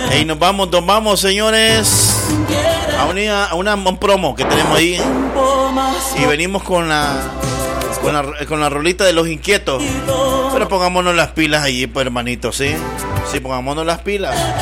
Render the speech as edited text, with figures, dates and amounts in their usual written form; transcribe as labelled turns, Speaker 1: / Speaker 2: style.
Speaker 1: Y nos vamos, señores, a un promo que tenemos ahí. Y venimos con la rolita de Los Inquietos. Pero pongámonos las pilas allí, pues, hermanitos, ¿sí? Sí, pongámonos las pilas.